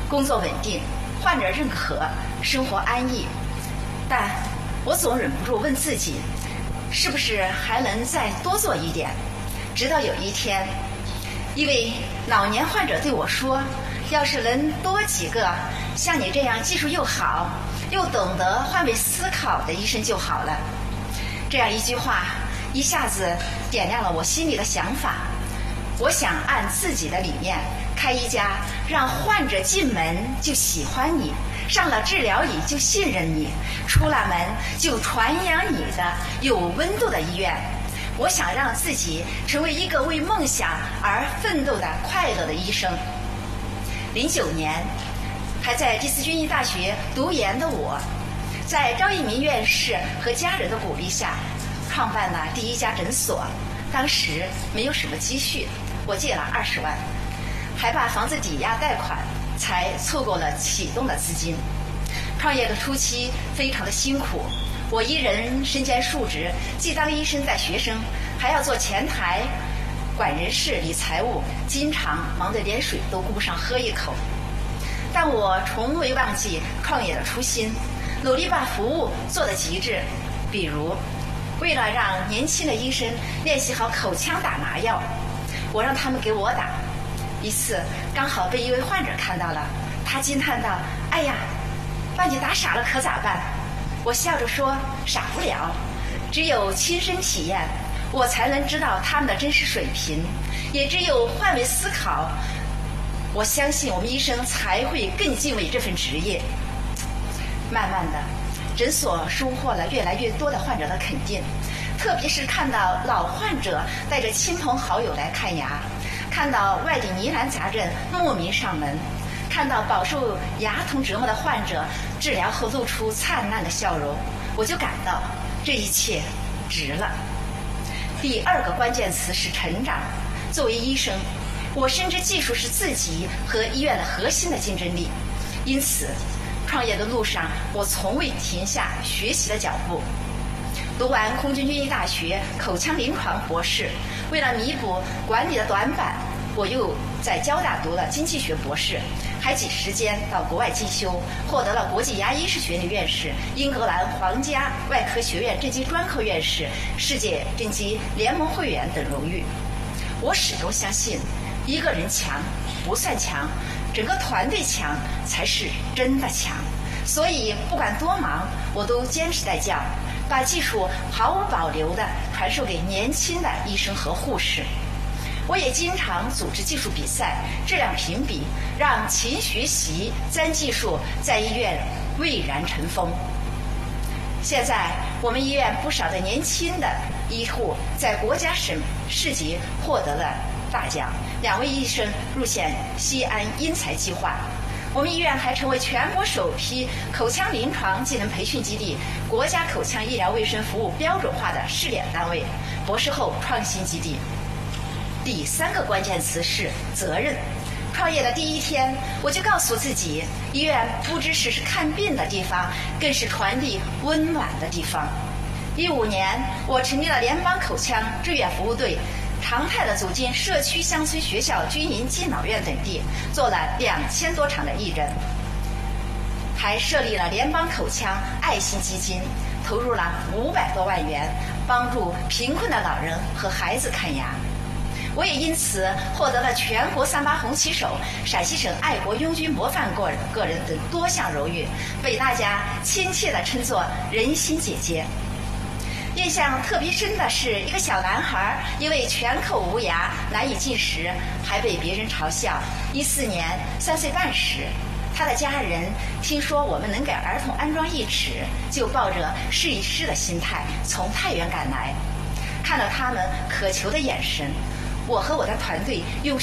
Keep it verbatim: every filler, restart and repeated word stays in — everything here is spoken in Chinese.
工作稳定，患者认可，生活安逸。但我总忍不住问自己，是不是还能再多做一点？直到有一天，一位老年患者对我说，要是能多几个像你这样技术又好又懂得换位思考的医生就好了。这样一句话一下子点亮了我心里的想法。我想按自己的理念开一家让患者进门就喜欢你，上了治疗椅就信任你，出了门就传扬你的有温度的医院。我想让自己成为一个为梦想而奋斗的快乐的医生。零九年，还在第四军医大学读研的我，在赵一鸣院士和家人的鼓励下，创办了第一家诊所。当时没有什么积蓄，我借了二十万，还把房子抵押贷款，才凑够了启动的资金。创业的初期非常的辛苦，我一人身兼数职，既当医生带学生，还要做前台、管人事、理财务，经常忙得连水都顾不上喝一口。但我从未忘记创业的初心，努力把服务做得极致。比如，为了让年轻的医生练习好口腔打麻药，我让他们给我打。一次刚好被一位患者看到了，他惊叹道：“哎呀，把你打傻了可咋办？”我笑着说：“傻不了，只有亲身体验，我才能知道他们的真实水平，也只有换位思考，我相信我们医生才会更敬畏这份职业。”慢慢的，诊所收获了越来越多的患者的肯定，特别是看到老患者带着亲朋好友来看牙，看到外地疑难杂症慕名上门，看到饱受牙痛折磨的患者治疗后露出灿烂的笑容，我就感到这一切值了。第二个关键词是成长。作为医生，我深知技术是自己和医院的核心的竞争力，因此创业的路上我从未停下学习的脚步。读完空军军医大学口腔临床博士，为了弥补管理的短板，我又在交大读了经济学博士，还挤时间到国外进修，获得了国际牙医师学院的院士、英格兰皇家外科学院正畸专科院士、世界正畸联盟会员等荣誉。我始终相信，一个人强不算强，整个团队强才是真的强。所以不管多忙，我都坚持带教，把技术毫无保留地传授给年轻的医生和护士。我也经常组织技术比赛、质量评比，让勤学习、沾技术在医院蔚然成风。现在我们医院不少的年轻的医护在国家省市级获得了大奖，两位医生入选西安英才计划。我们医院还成为全国首批口腔临床技能培训基地、国家口腔医疗卫生服务标准化的试点单位、博士后创新基地。第三个关键词是责任。创业的第一天，我就告诉自己，医院不只是看病的地方，更是传递温暖的地方。一五年，我成立了联邦口腔志愿服务队，常态地走进社区、乡村、学校、军营、敬老院等地，做了两千多场的义诊，还设立了联邦口腔爱心基金，投入了五百多万元，帮助贫困的老人和孩子看牙。我也因此获得了全国三八红旗手、陕西省爱国拥军模范个人个人等多项荣誉，被大家亲切地称作人心姐姐。印象特别深的是，一个小男孩因为全口无牙难以进食，还被别人嘲笑。一四年三岁半时，他的家人听说我们能给儿童安装义齿，就抱着试一试的心态从太原赶来。看到他们渴求的眼神，我和我的团队用